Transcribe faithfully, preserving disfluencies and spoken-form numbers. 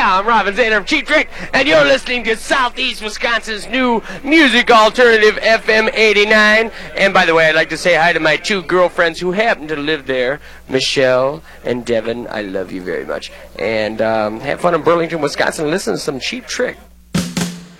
Yeah, I'm Robin Zander of Cheap Trick, and you're listening to Southeast Wisconsin's new music alternative, F M eighty-nine. And by the way, I'd like to say hi to my two girlfriends who happen to live there, Michelle and Devin. I love you very much. And um, have fun in Burlington, Wisconsin. Listen to some Cheap Trick.